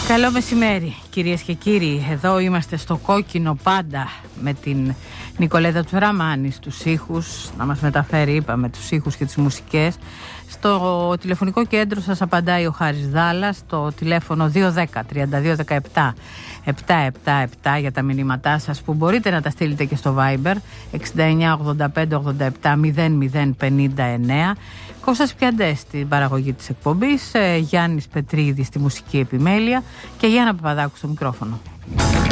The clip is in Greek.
Καλό μεσημέρι κυρίες και κύριοι. Εδώ είμαστε στο Κόκκινο πάντα με την Νικολέτα Τσουραμάνη στους ήχους. Να μας μεταφέρει, είπαμε, τους ήχους και τις μουσικές. Στο τηλεφωνικό κέντρο σας απαντάει ο Χάρης Δάλλας. Στο τηλέφωνο 210-3217-777 για τα μηνύματά σας, που μπορείτε να τα στείλετε και στο Viber 69-85-87-0059. Κώστας Πιαντές στην παραγωγή της εκπομπής, Γιάννης Πετρίδης στη μουσική επιμέλεια και Γιάννα Παπαδάκου στο μικρόφωνο.